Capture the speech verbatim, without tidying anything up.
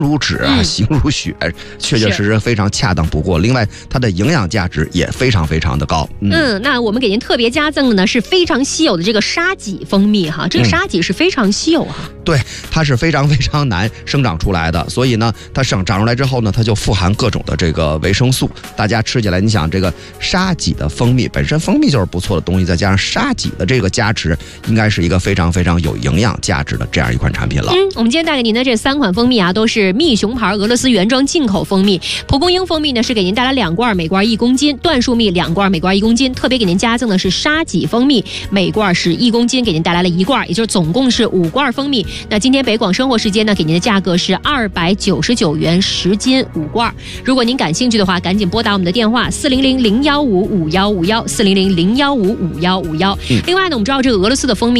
如脂啊， 嗯、 形如雪，确确实实非常恰当不过。另外，它的营养价值也非常非常的高。 嗯，嗯那我们给您特别加赠的呢是非常稀有的这个沙棘蜂蜜哈，这个沙棘是非常稀有哈、 嗯。对，它是非常非常难生长出来的，所以呢，它生长出来之后呢，它就富含各种的这个维生素。大家吃起来，你想这个沙棘的蜂蜜本身蜂蜜就是不错的东西，再加上沙棘的这个加持，应该是一个非常非常有营养价值的这样一款产品了。 嗯，我们今天带给您的这三款蜂蜜啊，都是蜜熊牌俄罗斯原装进口蜂蜜。蒲公英蜂蜜呢是给您带来两罐，每罐一公斤；椴树蜜两罐，每罐一公斤。特别给您加赠的是沙棘蜂蜜，每罐是一公斤，给您带来了一罐，也就是总共是五罐蜂蜜。那今天北广生活时间呢，给您的价格是二百九十九元十斤五罐。如果您感兴趣的话，赶紧拨打我们的电话四零零零幺五五幺五幺四零零零幺五五幺五幺。另外呢，我们知道这个俄罗斯的蜂蜜